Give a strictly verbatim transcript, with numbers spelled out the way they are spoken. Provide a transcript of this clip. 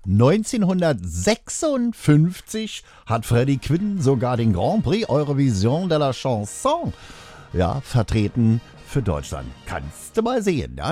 neunzehnhundertsechsundfünfzig hat Freddie Quinn sogar den Grand Prix Eurovision de la Chanson, ja, vertreten für Deutschland. Kannst du mal sehen, ja?